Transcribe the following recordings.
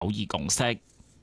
議共識。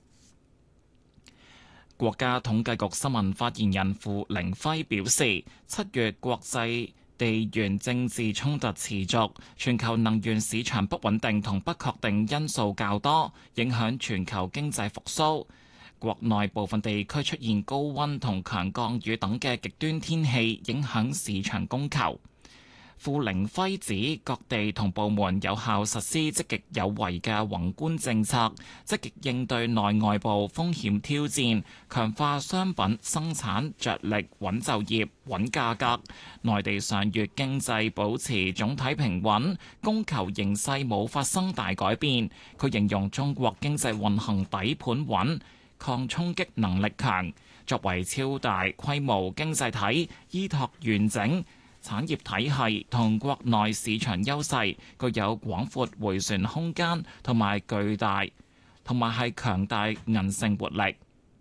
國家統計局新聞發言人付凌暉表示，7月國際地緣政治衝突持續，全球能源市場不穩定同不確定因素較多，影響全球經濟復甦。國內部分地區出現高溫同強降雨等嘅極端天氣，影響市場供求。付凌暉指，各地同部門有效實施積極有為嘅宏觀政策，積極應對內外部風險挑戰，強化商品生產着力穩就業、穩價格。內地上月經濟保持總體平穩，供求形勢冇發生大改變。佢形容中國經濟運行底盤穩，抗衝擊能力強。作為超大規模經濟體，依託完整產業體系同國內市場優勢，具有廣闊迴旋空間同埋係強大韌性活力。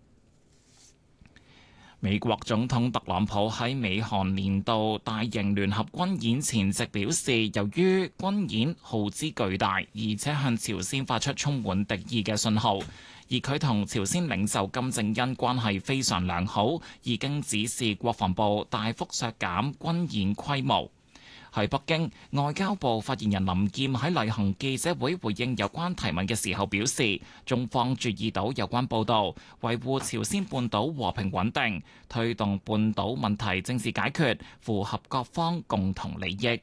美國總統特朗普喺美韓年度大型聯合軍演前夕表示，由於軍演耗資巨大，而且向朝鮮發出充滿敵意嘅信號，而佢同朝鮮領袖金正恩關係非常良好，已經指示國防部大幅削減軍演規模。喺北京，外交部發言人林劍喺例行記者會回應有關提問嘅時候表示，中方注意到有關報導，維護朝鮮半島和平穩定，推動半島問題政治解決，符合各方共同利益。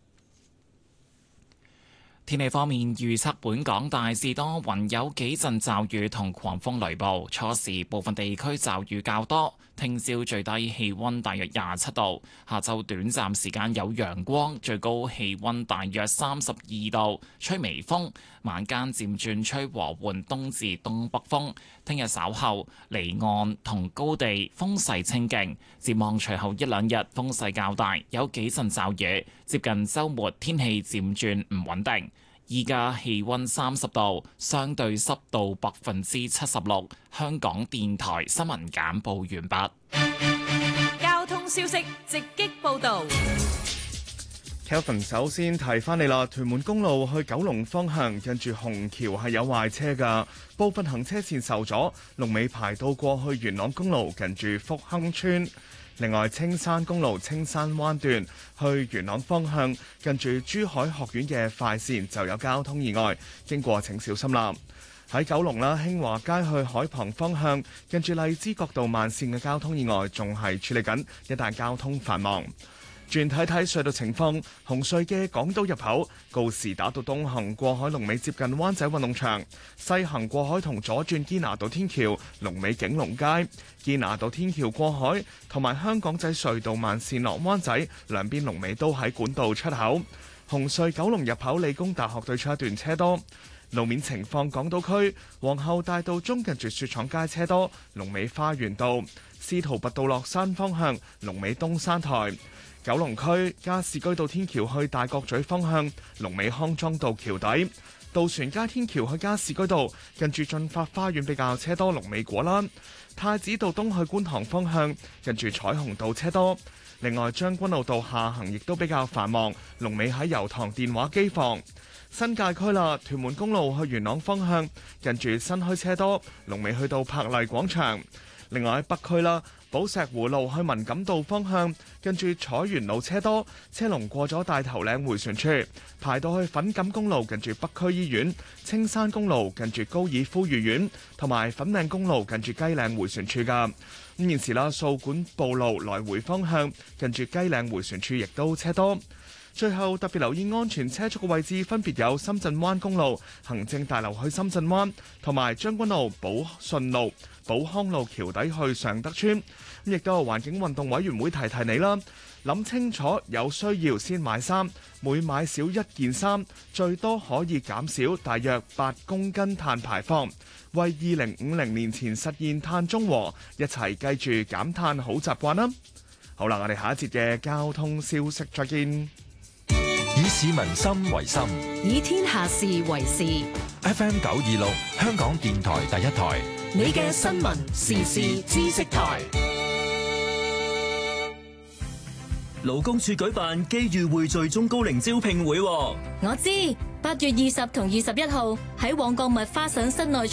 天氣方面，預測本港大致多雲，有幾陣驟雨同狂風雷暴，初時部分地區驟雨較多。聽朝最低氣溫大約27度，下晝短暫時間有陽光，最高氣溫大約32度，吹微風，晚間漸轉吹和緩東至東北風。聽日稍後離岸同高地風勢清勁，展望隨後一兩日風勢較大，有幾陣驟雨。接近週末天氣漸轉唔穩定。依家氣溫30度，相對濕度76%。香港電台新聞簡報完畢。 交通消息直擊報導。 Kelvin 首先提翻你啦，屯門公路去九龍方向近住紅橋係有壞車㗎，部分行車線受阻，龍尾排到過去元朗公路近住福亨村。另外，青山公路青山灣段去元朗方向近住珠海學院嘅快線就有交通意外，經過請小心啦。喺九龍啦，興華街去海旁方向近住荔枝角道慢線嘅交通意外仲係處理緊，一帶交通繁忙。轉睇睇隧道情況，紅隧嘅港島入口告士打道東行過海龍尾接近灣仔運動場，西行過海同左轉堅拿道天橋龍尾景隆街，堅拿道天橋過海同埋香港仔隧道慢線落灣仔兩邊龍尾都喺管道出口。紅隧九龍入口理工大學對出一段車多。路面情況，港島區皇后大道中近住雪廠街車多，龍尾花園道，司徒拔道落山方向龍尾東山台。九龍區加士居道天橋去大角咀方向，龍尾康莊道橋底；渡船街天橋去加士居道，近住進發花園比較車多，龍尾果欄；太子道東去觀塘方向，近住彩虹道車多。另外，將軍澳道下行亦都比較繁忙，龍尾喺油塘電話機房。新界區啦，屯門公路去元朗方向，近住新墟車多，龍尾去到柏麗廣場。另外喺北區啦，寶石湖路去文錦道方向，近住彩園路車多，車龍過咗大頭嶺迴旋處，排到去粉錦公路近住北區醫院，青山公路近住高爾夫御苑，同埋粉嶺公路近住雞嶺迴旋處㗎。咁現時啦，掃管埔路來回方向近住雞嶺迴旋處亦都車多。最後特別留意安全車速嘅位置，分別有深圳灣公路行政大樓去深圳灣，同埋將軍澳寶順路寶康路橋底去尚德村。亦都有環境運動委員會提你啦，諗清楚有需要先買衫，每買少一件衫，最多可以減少大約8公斤碳排放，為2050年前實現碳中和，一齊記住減碳好習慣啦。好啦，我哋下一節嘅交通消息再見。 以市民心為心， 以天下事為事。 FM 926，香港電台第一台， 你嘅新聞時事知識台。 勞工處舉辦機遇匯聚中高齡招聘會， 我知 8月20同21號喺旺角麥花臣室內